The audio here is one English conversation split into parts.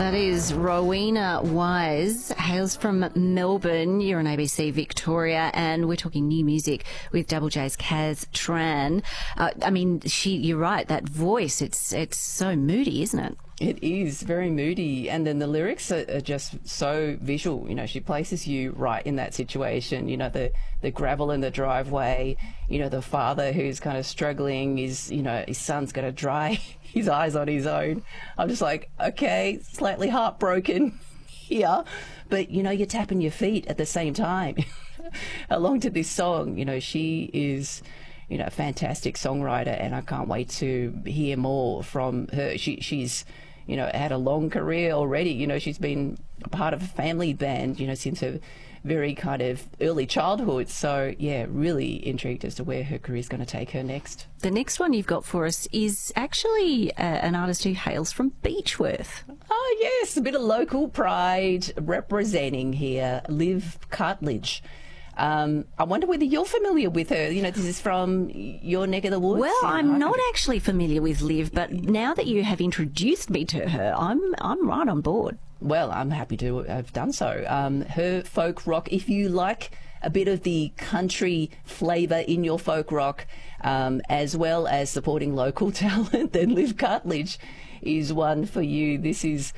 That is Rowena Wise, hails from Melbourne. You're on ABC Victoria, and we're talking new music with Double J's Kaz Tran. You're right, that voice, it's so moody, isn't it? It is very moody, and then the lyrics are just so visual. You know, she places you right in that situation. You know, the gravel in the driveway, you know, the father who's kind of struggling, his son's going to dry his eyes on his own. I'm just like, okay, slightly heartbroken here, but, you know, you're tapping your feet at the same time along to this song. You know, she is, you know, a fantastic songwriter, and I can't wait to hear more from her. She's, you know, had a long career already. You know, she's been a part of a family band, you know, since her very kind of early childhood. So, yeah, really intrigued as to where her career is going to take her next. The next one you've got for us is actually an artist who hails from Beechworth. Oh, yes, a bit of local pride representing here, Liv Cartledge. I wonder whether you're familiar with her. You know, this is from your neck of the woods. Well, I'm not actually familiar with Liv, but now that you have introduced me to her, I'm right on board. Well, I'm happy to have done so. Her folk rock, if you like a bit of the country flavour in your folk rock, as well as supporting local talent, then Liv Cartledge is one for you. This is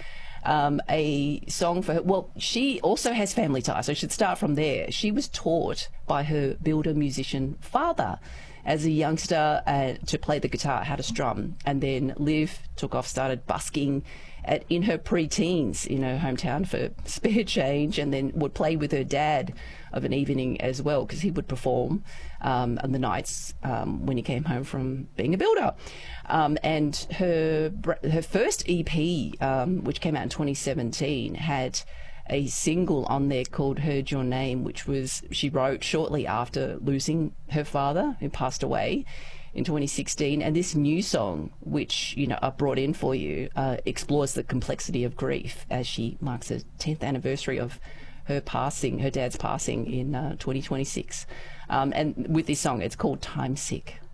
a song for her. Well, she also has family ties, so I should start from there. She was taught by her builder musician father as a youngster to play the guitar, how to strum, and then Liv took off, started busking in her pre-teens in her hometown for spare change, and then would play with her dad of an evening as well, because he would perform on the nights when he came home from being a builder. And her first EP, which came out in 2017, had a single on there called Heard Your Name, which was she wrote shortly after losing her father, who passed away in 2016. And this new song, which, you know, I brought in for you, explores the complexity of grief as she marks the 10th anniversary of her passing, her dad's passing in 2026. And with this song, it's called Time Sick.